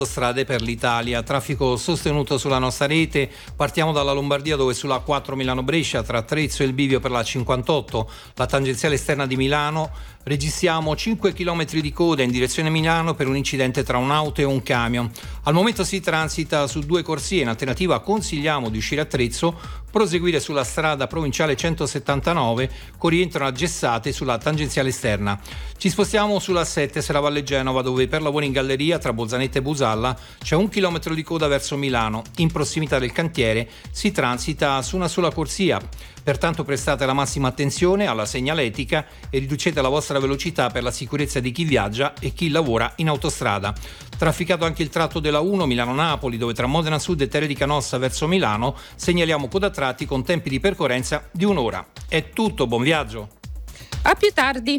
Strade per l'Italia, traffico sostenuto sulla nostra rete. Partiamo dalla Lombardia, dove sulla 4 Milano-Brescia tra Trezzo e il bivio per la 58, la tangenziale esterna di Milano, registriamo 5 km di coda in direzione Milano per un incidente tra un'auto e un camion. Al momento si transita su 2 corsie, in alternativa consigliamo di uscire a Trezzo, proseguire sulla strada provinciale 179 con rientro a Gessate sulla tangenziale esterna. Ci spostiamo sulla 7 Serra Valle Genova, dove per lavori in galleria tra Bolzanetta e Busalla c'è 1 chilometro di coda verso Milano. In prossimità del cantiere si transita su una sola corsia. Pertanto prestate la massima attenzione alla segnaletica e riducete la vostra velocità per la sicurezza di chi viaggia e chi lavora in autostrada. Trafficato anche il tratto della 1 Milano-Napoli, dove tra Modena Sud e Terre di Canossa verso Milano segnaliamo coda a tratti con tempi di percorrenza di un'ora. È tutto, buon viaggio. A più tardi.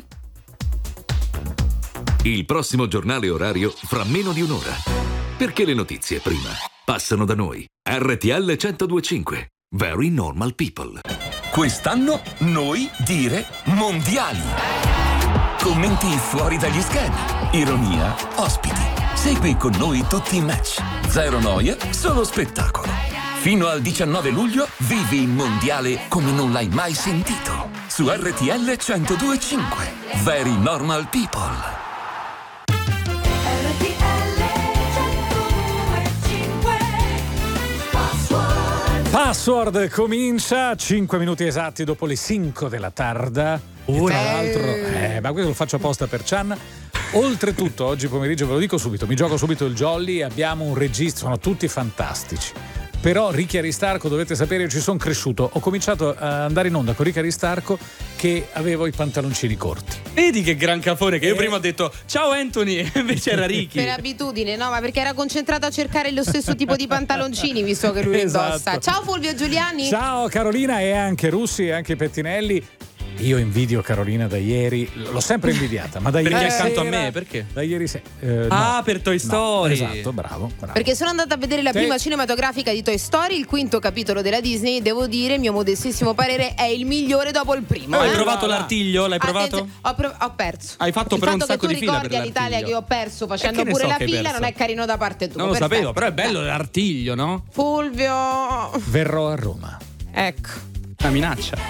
Il prossimo giornale orario fra meno di un'ora. Perché le notizie prima passano da noi. RTL 102.5. Very Normal People. Quest'anno noi dire mondiali. Commenti fuori dagli schemi. Ironia, ospiti. Segui con noi tutti i match. Zero noia, solo spettacolo. Fino al 19 luglio vivi il mondiale come non l'hai mai sentito. Su RTL 102.5. Very Normal People. Password comincia 5 minuti esatti dopo le 5 della tarda. E tra l'altro, ma questo lo faccio apposta per Chan. Oltretutto, oggi pomeriggio, ve lo dico subito, mi gioco subito il jolly. Abbiamo un registro, sono tutti fantastici. Però Ricky Aristarco, dovete sapere, io ci sono cresciuto. Ho cominciato a andare in onda con Ricky Aristarco che avevo i pantaloncini corti. Vedi che gran cafone, che io prima ho detto ciao Anthony, invece era Ricky. Per abitudine, no, ma perché era concentrato a cercare lo stesso tipo di pantaloncini, visto che lui indossa. Ciao Fulvio Giuliani. Ciao Carolina e anche Russi e anche Pettinelli. Io invidio Carolina da ieri, l'ho sempre invidiata, ma da ieri perché accanto sera, a me, perché? Da ieri sera. No, per Toy Story. No, esatto, bravo. Perché sono andata a vedere la prima cinematografica di Toy Story, il quinto capitolo della Disney. Devo dire, il mio modestissimo parere, è il migliore dopo il primo. Hai provato l'artiglio? L'hai provato? Ho perso. Hai fatto però un sacco di fila per l'artiglio. Il fatto che tu ricordi all'Italia che ho perso facendo pure la fila non è carino da parte tua. Non lo sapevo, però è bello l'artiglio, no? Fulvio. Verrò a Roma. Ecco. Una minaccia.